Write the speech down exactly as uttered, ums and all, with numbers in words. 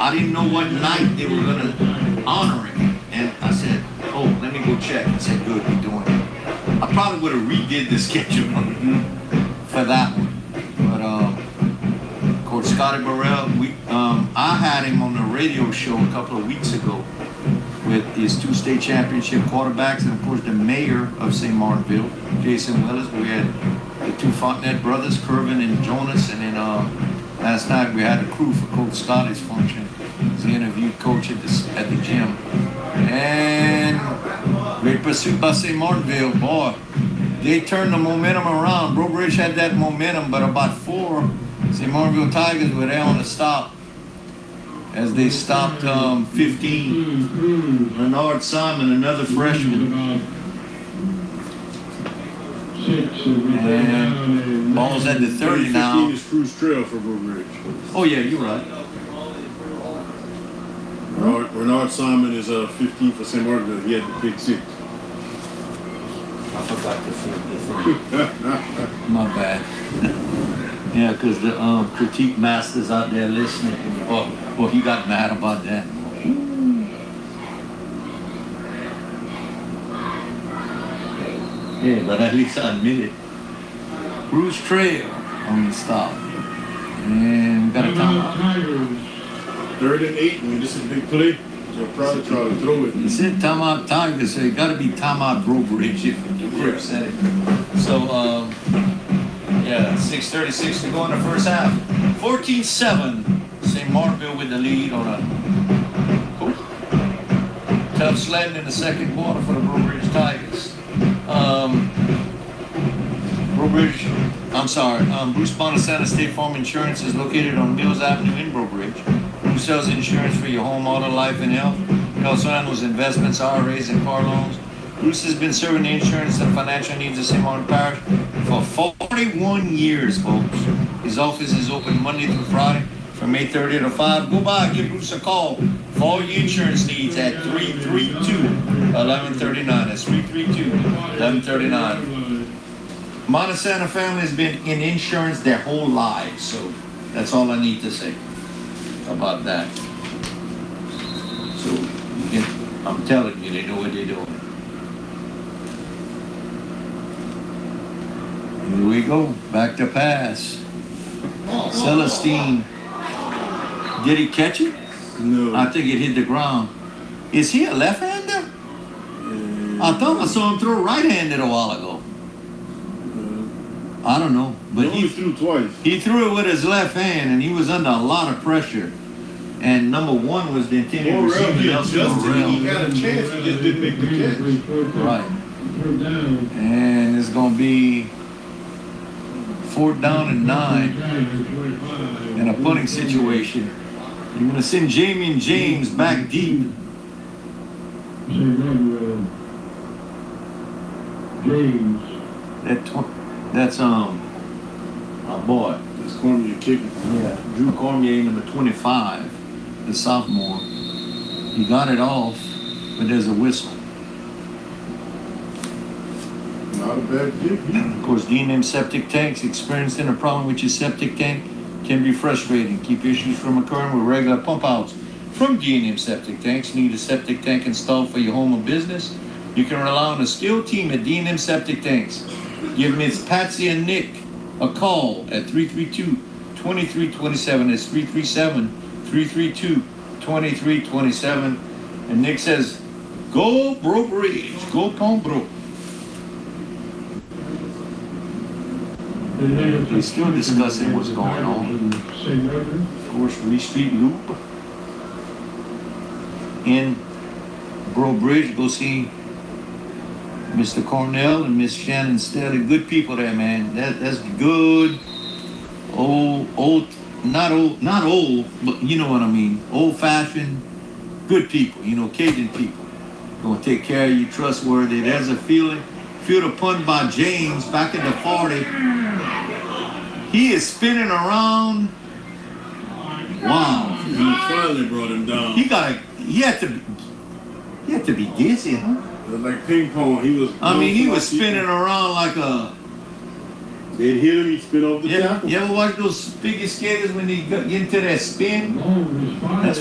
I didn't know what night they were gonna honor him, and I said, "Oh, let me go check." I said, "Good, we're doing it." I probably would have redid the schedule for that one, but um, of course, Scotty Burrell. We um, I had him on the radio show a couple of weeks ago with his two state championship quarterbacks, and of course the mayor of Saint Martinville, Jason Willis. We had the two Fontenette brothers, Kervin and Jonas, and then uh, last night we had a crew for Coach Scotty's function. He interviewed Coach at the, at the gym. And great pursuit by Saint Martinville, boy. They turned the momentum around. Breaux Bridge had that momentum, but about four Saint Martinville Tigers were there on the stop as they stopped um, fifteen. Leonard Simon, another freshman. And ball's at the thirty now. fifteen is Cruz Trail for Breaux Bridge. Oh yeah, you're right. Renard, Renard Simon is uh, fifteen for Saint Martinville. He had the pick six. I forgot to flip the thing. My bad. Yeah, because the um, critique masters out there listening. Oh, well, he got mad about that. Yeah, but at least I admit it. Cruz Trail on the stop. And we got a timeout. Third and eight. I mean, this is a big play. So proud to try to throw it. He said timeout Tigers, so it got to be timeout Breaux Bridge if the grip said it. So, um, yeah, six thirty-six to go in the first half. fourteen seven. Saint Martinville with the lead on a oh, tough sledding in the second quarter for the Breaux Bridge Tigers. Um, Breaux Bridge, I'm sorry, um, Bruce Bonasana State Farm Insurance is located on Mills Avenue in Breaux Bridge. Who sells insurance for your home, auto, life, and health. He also handles investments, I R As, and car loans. Bruce has been serving the insurance and financial needs of Saint Martin Parish for forty-one years, folks. His office is open Monday through Friday from eight thirty to five. Go by, give Bruce a call for all your insurance needs at three three two, eleven thirty-nine. That's three three two, eleven thirty-nine. Montesana family has been in insurance their whole lives, so that's all I need to say about that. So, you can, I'm telling you, they know what they're doing. Here we go, back to pass. Celestine, did he catch it? No. I think it hit the ground. Is he a left-hander? Uh, I thought I saw him throw right-handed a while ago. uh, I don't know, but he he threw twice. He threw it with his left hand, and he was under a lot of pressure. And number one was the intended Morrell, receiver, he Nelson adjusted. Morrell. He had a chance. He just didn't make the catch. Right. And it's going to be fourth down and nine in a punting situation. You're going to send Jamie and James back deep. James. That tw- that's um, a boy. That's Cormier kicking. Yeah, Drew Cormier, number twenty-five, the sophomore. He got it off, but there's a whistle. Not a bad kick. Of course, D and M Septic Tanks, experiencing a problem with your septic tank can be frustrating. Keep issues from occurring with regular pump outs from D and M Septic Tanks. Need a septic tank installed for your home or business? You can rely on a skilled team at D and M Septic Tanks. Give Miss Patsy and Nick a call at three three two, two three two seven. That's three three seven, three three two, two three two seven. And Nick says, go Breaux Bridge, go Pembroke. They're still discussing what's going on. Of course, Lee Street Loop in Breaux Bridge. Go see Mister Cornell and Miss Shannon Staley. Good people there, man. That that's good. Old, old, not old, not old, but you know what I mean. Old-fashioned, good people. You know, Cajun people. Gonna take care of you, trustworthy. There's a feeling. Feel the punt by James back in the forty. He is spinning around. Wow. He finally brought him down. He got a, he had to be, he had to be dizzy, huh? It was like ping pong. He was. I mean, he was spinning around like a. They'd hit him, he'd spin over the You, tackle. you ever watch those figure skaters when they get into that spin? That's